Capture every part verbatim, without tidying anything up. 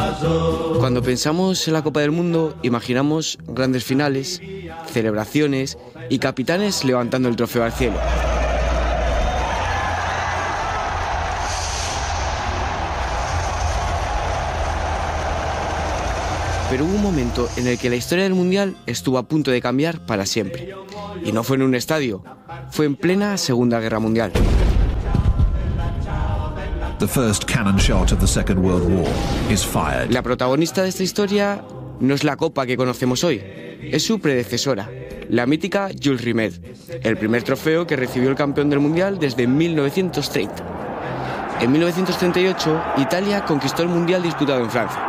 Cuando pensamos en la Copa del Mundo, imaginamos grandes finales, celebraciones y capitanes levantando el trofeo al cielo. Pero hubo un momento en el que la historia del Mundial estuvo a punto de cambiar para siempre. Y no fue en un estadio, fue en plena Segunda Guerra Mundial. The first cannon shot of the Second World War is fired. La protagonista de esta historia no es la copa que conocemos hoy, es su predecesora, la mítica Jules Rimet, el primer trofeo que recibió el campeón del Mundial desde mil novecientos treinta. En mil novecientos treinta y ocho, Italia conquistó el Mundial disputado en Francia.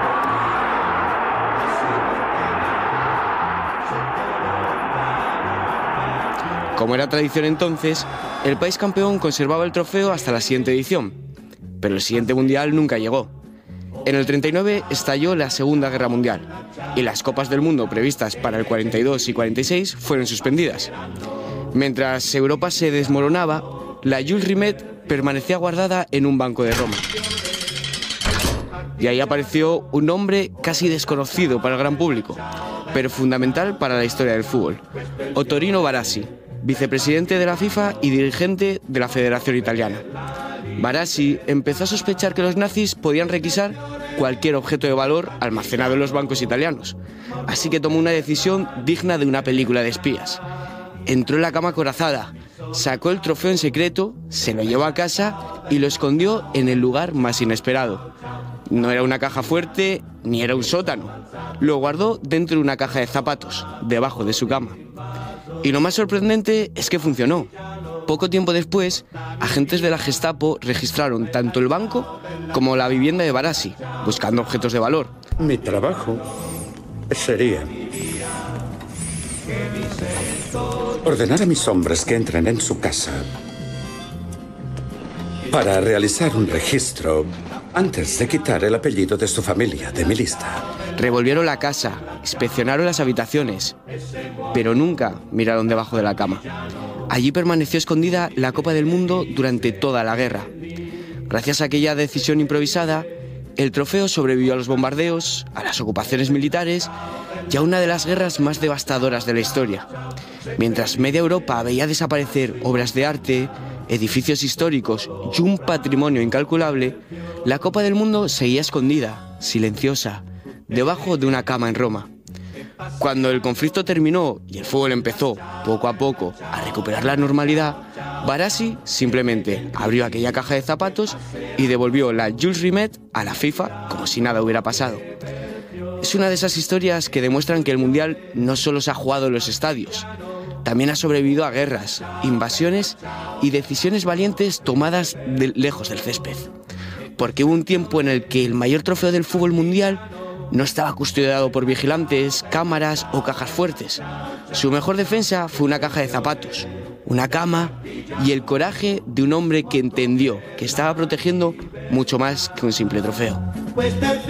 Como era tradición entonces, el país campeón conservaba el trofeo hasta la siguiente edición, pero el siguiente mundial nunca llegó. En el treinta y nueve estalló la Segunda Guerra Mundial y las Copas del Mundo previstas para el cuarenta y dos y cuarenta y seis fueron suspendidas. Mientras Europa se desmoronaba, la Jules Rimet permanecía guardada en un banco de Roma. Y ahí apareció un hombre casi desconocido para el gran público, pero fundamental para la historia del fútbol: Ottorino Barassi, vicepresidente de la FIFA y dirigente de la Federación Italiana. Barassi empezó a sospechar que los nazis podían requisar cualquier objeto de valor almacenado en los bancos italianos, así que tomó una decisión digna de una película de espías. Entró en la cama acorazada, sacó el trofeo en secreto, se lo llevó a casa y lo escondió en el lugar más inesperado. No era una caja fuerte ni era un sótano. Lo guardó dentro de una caja de zapatos, debajo de su cama. Y lo más sorprendente es que funcionó. Poco tiempo después, agentes de la Gestapo registraron tanto el banco como la vivienda de Barassi, buscando objetos de valor. Mi trabajo sería ordenar a mis hombres que entren en su casa para realizar un registro antes de quitar el apellido de su familia de mi lista. Revolvieron la casa, inspeccionaron las habitaciones, pero nunca miraron debajo de la cama. Allí permaneció escondida la Copa del Mundo durante toda la guerra. Gracias a aquella decisión improvisada, el trofeo sobrevivió a los bombardeos, a las ocupaciones militares y a una de las guerras más devastadoras de la historia. Mientras media Europa veía desaparecer obras de arte, edificios históricos y un patrimonio incalculable, la Copa del Mundo seguía escondida, silenciosa, debajo de una cama en Roma. Cuando el conflicto terminó y el fútbol empezó, poco a poco, a recuperar la normalidad, Barassi simplemente abrió aquella caja de zapatos y devolvió la Jules Rimet a la FIFA como si nada hubiera pasado. Es una de esas historias que demuestran que el Mundial no solo se ha jugado en los estadios, también ha sobrevivido a guerras, invasiones y decisiones valientes tomadas de lejos del césped. Porque hubo un tiempo en el que el mayor trofeo del fútbol mundial no estaba custodiado por vigilantes, cámaras o cajas fuertes. Su mejor defensa fue una caja de zapatos, una cama y el coraje de un hombre que entendió que estaba protegiendo mucho más que un simple trofeo.